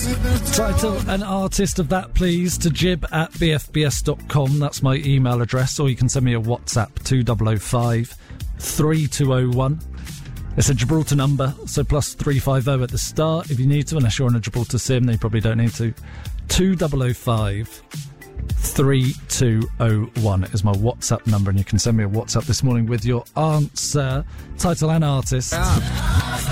Title and artist of that, please, to jib@bfbs.com. That's my email address, or you can send me a WhatsApp 2005 3201. It's a Gibraltar number, so plus 350 at the start if you need to, unless you're on a Gibraltar SIM, then you probably don't need to. 2005 3201 is my WhatsApp number, and you can send me a WhatsApp this morning with your answer, title and artist.